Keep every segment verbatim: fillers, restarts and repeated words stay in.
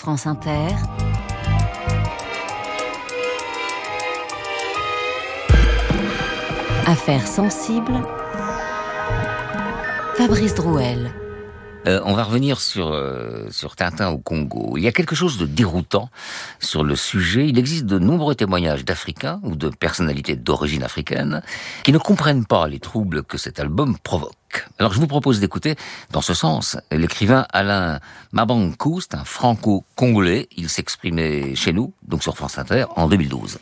France Inter. Affaires sensibles. Fabrice Drouel. Euh, on va revenir sur, euh, sur Tintin au Congo. Il y a quelque chose de déroutant sur le sujet. Il existe de nombreux témoignages d'Africains ou de personnalités d'origine africaine qui ne comprennent pas les troubles que cet album provoque. Alors je vous propose d'écouter, dans ce sens, l'écrivain Alain Mabankou, c'est un franco-congolais. Il s'exprimait chez nous, donc sur France Inter, en deux mille douze.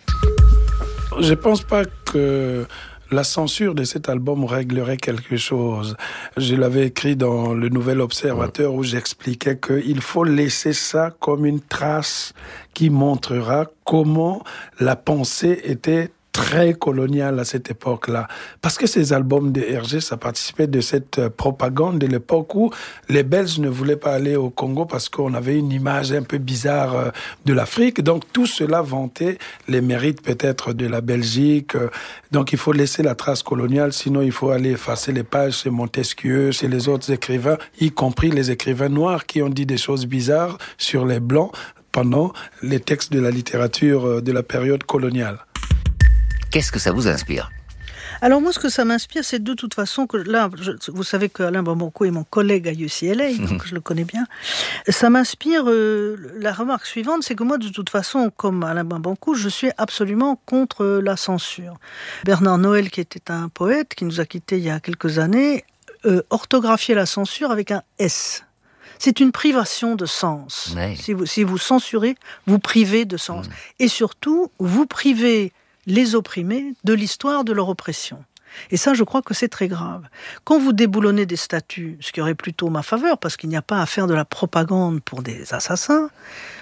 Je pense pas que la censure de cet album réglerait quelque chose. Je l'avais écrit dans le Nouvel Observateur où j'expliquais qu'il faut laisser ça comme une trace qui montrera comment la pensée était très coloniale à cette époque-là. Parce que ces albums de Hergé, ça participait de cette propagande de l'époque où les Belges ne voulaient pas aller au Congo parce qu'on avait une image un peu bizarre de l'Afrique. Donc tout cela vantait les mérites peut-être de la Belgique. Donc il faut laisser la trace coloniale, sinon il faut aller effacer les pages chez Montesquieu, chez les autres écrivains, y compris les écrivains noirs qui ont dit des choses bizarres sur les Blancs pendant les textes de la littérature de la période coloniale. Qu'est-ce que ça vous inspire ? Alors moi, ce que ça m'inspire, c'est de toute façon que là, je, vous savez que Alain Mabankou est mon collègue à U C L A, donc je le connais bien. Ça m'inspire euh, la remarque suivante, c'est que moi, de toute façon, comme Alain Mabankou, je suis absolument contre la censure. Bernard Noël, qui était un poète, qui nous a quittés il y a quelques années, euh, orthographiait la censure avec un S. C'est une privation de sens. Ouais. Si vous, si vous censurez, vous privez de sens. Mmh. Et surtout, vous privez les opprimés de l'histoire de leur oppression. Et ça, je crois que c'est très grave. Quand vous déboulonnez des statues, ce qui aurait plutôt ma faveur, parce qu'il n'y a pas à faire de la propagande pour des assassins,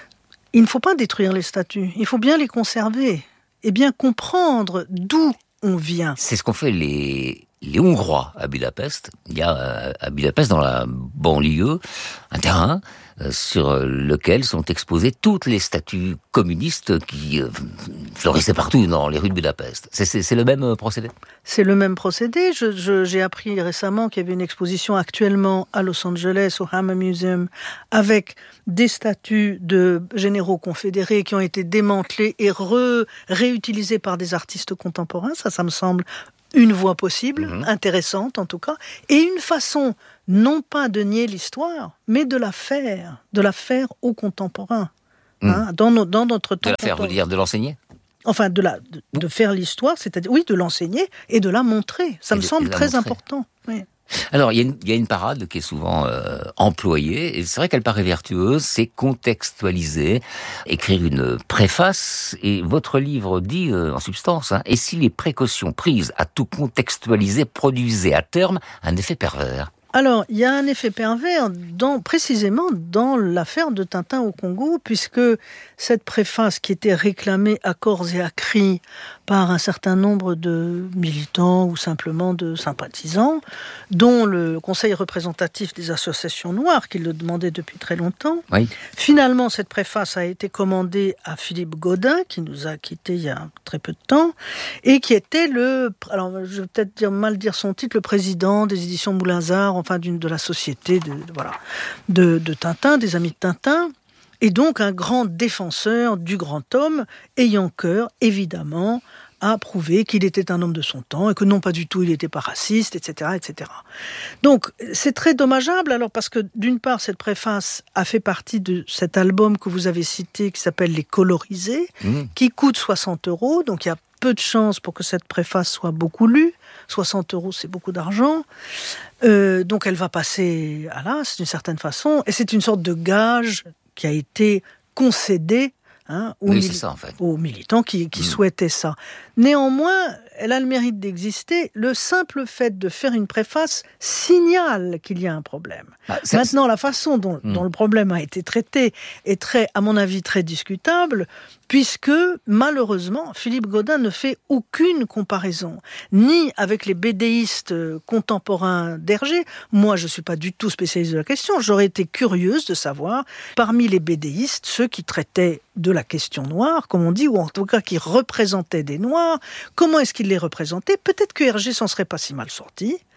il ne faut pas détruire les statues. Il faut bien les conserver et bien comprendre d'où on vient. C'est ce qu'ont fait les, les Hongrois à Budapest. Il y a à Budapest, dans la banlieue, un terrain sur lequel sont exposées toutes les statues communistes qui euh, fleurissaient partout dans les rues de Budapest. C'est, c'est, c'est le même procédé ? C'est le même procédé. Je, je, j'ai appris récemment qu'il y avait une exposition actuellement à Los Angeles, au Hammer Museum, avec des statues de généraux confédérés qui ont été démantelées et re, réutilisées par des artistes contemporains. Ça, ça me semble une voie possible, mmh. intéressante en tout cas, et une façon non pas de nier l'histoire, mais de la faire, de la faire aux contemporains, mmh. hein, dans, no, dans notre temps. De la faire, vous dire de l'enseigner ? Enfin, de, la, de, de faire l'histoire, c'est-à-dire, oui, de l'enseigner et de la montrer. Ça et me de, semble très montrer. important. Oui. Alors, il y, y a une parade qui est souvent euh, employée, et c'est vrai qu'elle paraît vertueuse, c'est contextualiser, écrire une préface, et votre livre dit, euh, en substance, hein, et si les précautions prises à tout contextualiser produisaient à terme un effet pervers ? Alors, il y a un effet pervers dans, précisément dans l'affaire de Tintin au Congo, puisque cette préface qui était réclamée à corps et à cri par un certain nombre de militants ou simplement de sympathisants, dont le conseil représentatif des associations noires, qui le demandait depuis très longtemps. Oui. Finalement, cette préface a été commandée à Philippe Gaudin, qui nous a quittés il y a très peu de temps, et qui était le, alors je vais peut-être dire, mal dire son titre, le président des éditions Moulinsart, enfin d'une, de la société de, de, voilà, de, de Tintin, des amis de Tintin, et donc un grand défenseur du grand homme, ayant cœur, évidemment, à prouver qu'il était un homme de son temps, et que non pas du tout il n'était pas raciste, et cetera, et cetera. Donc c'est très dommageable, alors parce que d'une part cette préface a fait partie de cet album que vous avez cité, qui s'appelle Les Colorisés, mmh. qui coûte soixante euros, donc il y a peu de chances pour que cette préface soit beaucoup lue. soixante euros, c'est beaucoup d'argent. Euh, donc elle va passer à l'as, d'une certaine façon, et c'est une sorte de gage qui a été concédé hein, aux, oui, mili- ça, en fait. aux militants qui, qui mmh. souhaitaient ça. Néanmoins, elle a le mérite d'exister. Le simple fait de faire une préface signale qu'il y a un problème. Ah, ça, Maintenant, c'est... la façon dont, mmh. dont le problème a été traité est très, à mon avis, très discutable, puisque, malheureusement, Philippe Gaudin ne fait aucune comparaison, ni avec les bédéistes contemporains d'Hergé. Moi, je ne suis pas du tout spécialiste de la question. J'aurais été curieuse de savoir, parmi les bédéistes, ceux qui traitaient de la question noire, comme on dit, ou en tout cas qui représentaient des Noirs, comment est-ce qu'il les représentait ? Peut-être que Hergé s'en serait pas si mal sorti.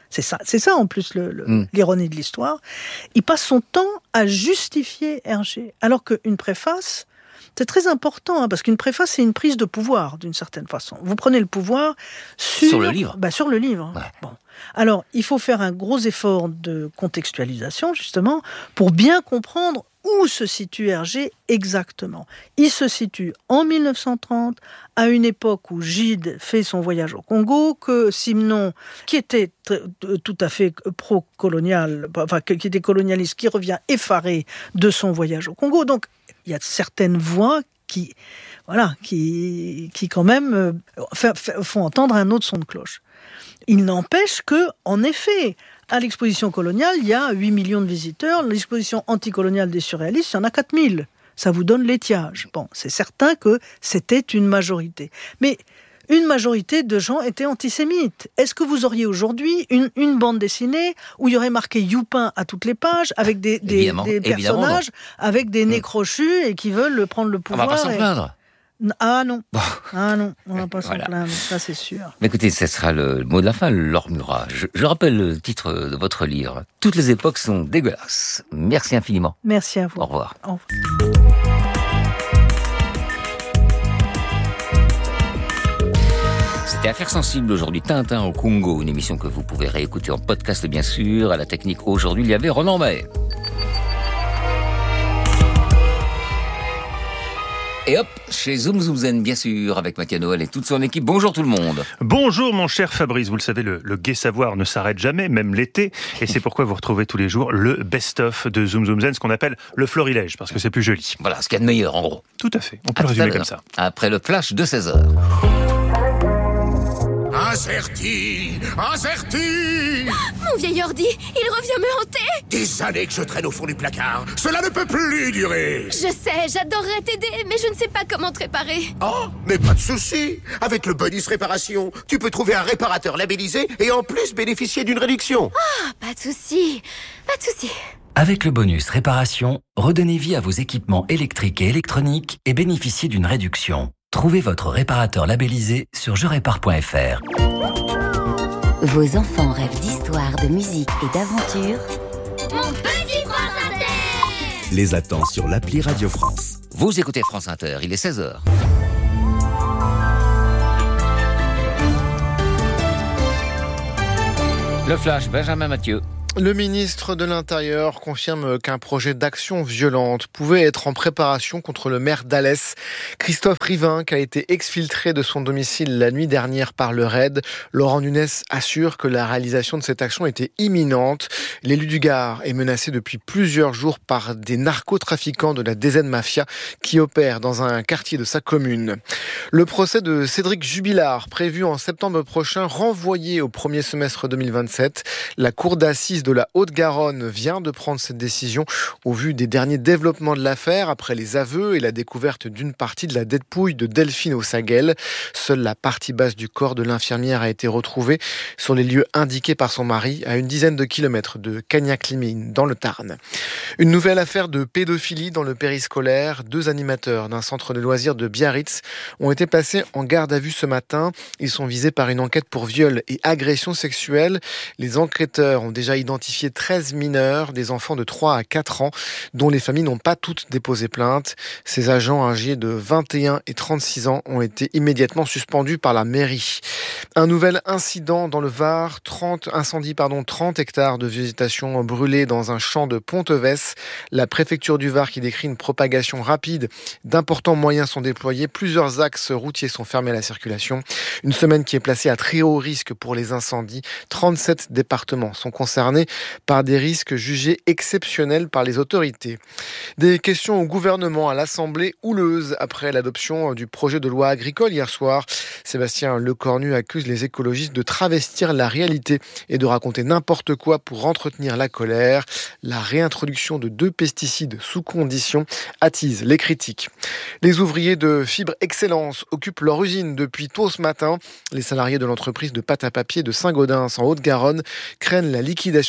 c'est ça, c'est ça en plus le, le, mm. l'ironie de l'histoire, il passe son temps à justifier Hergé. Alors qu'une préface, c'est très important, hein, parce qu'une préface, c'est une prise de pouvoir, d'une certaine façon. Vous prenez le pouvoir sur... Sur le livre. Bah, sur le livre. Ouais. Bon. Alors, il faut faire un gros effort de contextualisation, justement, pour bien comprendre où se situe Hergé exactement. Il se situe en mille neuf cent trente, à une époque où Gide fait son voyage au Congo, que Simenon, qui était t- tout à fait pro-colonial, enfin, qui était colonialiste, qui revient effaré de son voyage au Congo. Donc, il y a certaines voix qui, voilà, qui, qui quand même euh, font entendre un autre son de cloche. Il n'empêche que, en effet, à l'exposition coloniale, il y a huit millions de visiteurs. L'exposition anticoloniale des surréalistes, il y en a quatre mille. Ça vous donne l'étiage. Bon, c'est certain que c'était une majorité. Mais une majorité de gens étaient antisémites. Est-ce que vous auriez aujourd'hui une, une bande dessinée où il y aurait marqué Youpin à toutes les pages, avec des, des, des personnages, avec des nez crochus et qui veulent prendre le pouvoir? On va pas s'en et... plaindre. Ah non, ah non, on va pas s'en voilà. plaindre, ça c'est sûr. Mais écoutez, ce sera le mot de la fin, Laure Murat. Je, je rappelle le titre de votre livre. Toutes les époques sont dégueulasses. Merci infiniment. Merci à vous. Au revoir. Au revoir. C'était Affaires sensibles aujourd'hui, Tintin au Congo, une émission que vous pouvez réécouter en podcast bien sûr. À la technique aujourd'hui, il y avait Ronan May. Et hop, chez Zoom Zoom Zen, bien sûr, avec Mathieu Noël et toute son équipe. Bonjour tout le monde. Bonjour mon cher Fabrice. Vous le savez, le, le gai savoir ne s'arrête jamais, même l'été. Et c'est pourquoi vous retrouvez tous les jours le best-of de Zoom Zoom Zen, ce qu'on appelle le florilège, parce que c'est plus joli. Voilà, ce qu'il y a de meilleur en gros. Tout à fait, on peut le résumer comme ça. Après le flash de seize heures. Incerti, incerti. Mon vieil ordi, il revient me hanter. Des années que je traîne au fond du placard. Cela ne peut plus durer. Je sais, j'adorerais t'aider, mais je ne sais pas comment te réparer. Oh, mais pas de souci. Avec le bonus réparation, tu peux trouver un réparateur labellisé et en plus bénéficier d'une réduction. Ah, pas de souci, pas de souci. Avec le bonus réparation, redonnez vie à vos équipements électriques et électroniques et bénéficiez d'une réduction. Trouvez votre réparateur labellisé sur je répare point f r. Vos enfants rêvent d'histoire, de musique et d'aventure. Mon petit France Inter! Les attend sur l'appli Radio France. Vous écoutez France Inter, il est seize heures. Le flash, Benjamin Mathieu. Le ministre de l'Intérieur confirme qu'un projet d'action violente pouvait être en préparation contre le maire d'Alès, Christophe Rivin, qui a été exfiltré de son domicile la nuit dernière par le raid. Laurent Nunez assure que la réalisation de cette action était imminente. L'élu du Gard est menacé depuis plusieurs jours par des narcotrafiquants de la D Z Mafia qui opèrent dans un quartier de sa commune. Le procès de Cédric Jubilard, prévu en septembre prochain, renvoyé au premier semestre deux mille vingt-sept. La cour d'assises de la Haute-Garonne vient de prendre cette décision au vu des derniers développements de l'affaire après les aveux et la découverte d'une partie de la dépouille de Delphine Ossaguel. Seule la partie basse du corps de l'infirmière a été retrouvée sur les lieux indiqués par son mari à une dizaine de kilomètres de Cagnac-Limine dans le Tarn. Une nouvelle affaire de pédophilie dans le périscolaire. Deux animateurs d'un centre de loisirs de Biarritz ont été placés en garde à vue ce matin. Ils sont visés par une enquête pour viol et agression sexuelle. Les enquêteurs ont déjà identifié treize mineurs, des enfants de trois à quatre ans, dont les familles n'ont pas toutes déposé plainte. Ces agents âgés de vingt et un et trente-six ans ont été immédiatement suspendus par la mairie. Un nouvel incident dans le Var, trente incendies, pardon, trente hectares de végétation brûlés dans un champ de Ponteves. La préfecture du Var qui décrit une propagation rapide. D'importants moyens sont déployés. Plusieurs axes routiers sont fermés à la circulation. Une semaine qui est placée à très haut risque pour les incendies. trente-sept départements sont concernés par des risques jugés exceptionnels par les autorités. Des questions au gouvernement à l'Assemblée houleuse après l'adoption du projet de loi agricole hier soir. Sébastien Lecornu accuse les écologistes de travestir la réalité et de raconter n'importe quoi pour entretenir la colère. La réintroduction de deux pesticides sous condition attise les critiques. Les ouvriers de Fibre Excellence occupent leur usine depuis tôt ce matin. Les salariés de l'entreprise de pâte à papier de Saint-Gaudens en Haute-Garonne craignent la liquidation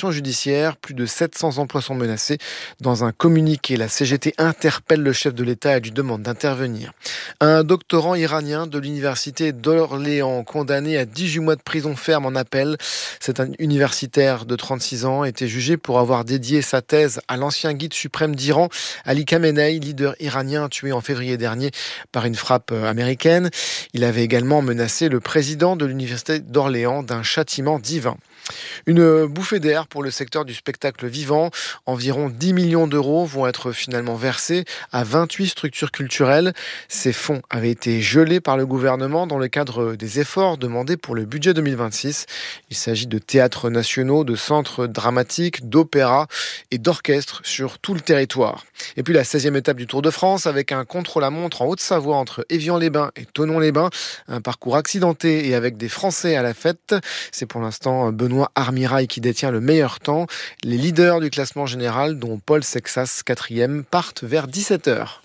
information judiciaire. Plus de sept cents emplois sont menacés. Dans un communiqué, la C G T interpelle le chef de l'État et lui demande d'intervenir. Un doctorant iranien de l'université d'Orléans, condamné à dix-huit mois de prison ferme en appel. Cet universitaire de trente-six ans était jugé pour avoir dédié sa thèse à l'ancien guide suprême d'Iran, Ali Khamenei, leader iranien tué en février dernier par une frappe américaine. Il avait également menacé le président de l'université d'Orléans d'un châtiment divin. Une bouffée d'air pour le secteur du spectacle vivant. Environ dix millions d'euros vont être finalement versés à vingt-huit structures culturelles. Ces fonds avaient été gelés par le gouvernement dans le cadre des efforts demandés pour le budget deux mille vingt-six. Il s'agit de théâtres nationaux, de centres dramatiques, d'opéras et d'orchestres sur tout le territoire. Et puis la seizième étape du Tour de France avec un contre-la-montre en Haute-Savoie entre Évian-les-Bains et Thonon-les-Bains. Un parcours accidenté et avec des Français à la fête. C'est pour l'instant Benoît Armirail qui détient le meilleur temps. Les leaders du classement général, dont Paul Sexas, quatrième, partent vers dix-sept heures.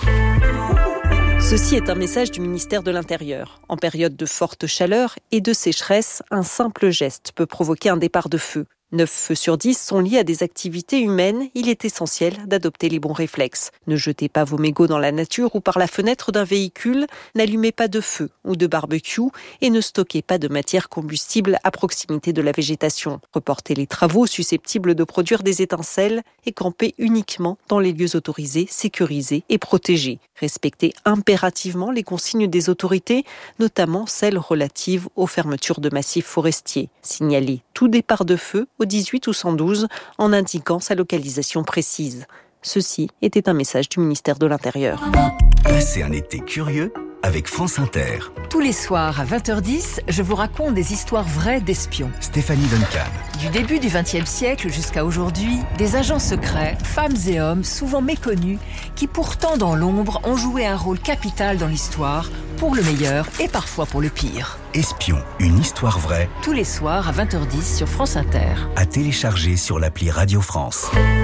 Ceci est un message du ministère de l'Intérieur. En période de forte chaleur et de sécheresse, un simple geste peut provoquer un départ de feu. neuf feux sur dix sont liés à des activités humaines. Il est essentiel d'adopter les bons réflexes. Ne jetez pas vos mégots dans la nature ou par la fenêtre d'un véhicule. N'allumez pas de feu ou de barbecue et ne stockez pas de matière combustible à proximité de la végétation. Reportez les travaux susceptibles de produire des étincelles et campez uniquement dans les lieux autorisés, sécurisés et protégés. Respectez impérativement les consignes des autorités, notamment celles relatives aux fermetures de massifs forestiers. Signalez tout départ de feu au dix-huit ou cent douze en indiquant sa localisation précise. Ceci était un message du ministère de l'Intérieur. Passez un été curieux avec France Inter. Tous les soirs à vingt heures dix, je vous raconte des histoires vraies d'espions. Stéphanie Duncan. Du début du vingtième siècle jusqu'à aujourd'hui, des agents secrets, femmes et hommes souvent méconnus, qui pourtant dans l'ombre ont joué un rôle capital dans l'histoire, pour le meilleur et parfois pour le pire. Espion, une histoire vraie. Tous les soirs à vingt heures dix sur France Inter. À télécharger sur l'appli Radio France.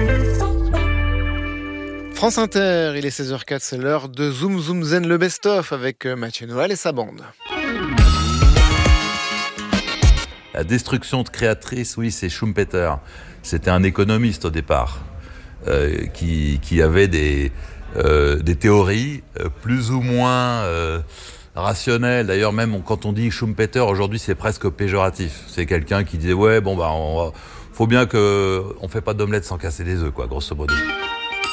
France Inter, il est seize heures quatre, c'est l'heure de Zoom Zoom Zen, le best-of avec Mathieu Noël et sa bande. La destruction de créatrice, oui, c'est Schumpeter. C'était un économiste au départ, euh, qui, qui avait des, euh, des théories euh, plus ou moins euh, rationnelles. D'ailleurs, même quand on dit Schumpeter, aujourd'hui, c'est presque péjoratif. C'est quelqu'un qui disait, ouais, bon, bah, on va, faut bien qu'on ne fait pas d'omelette sans casser des œufs, quoi, grosso modo.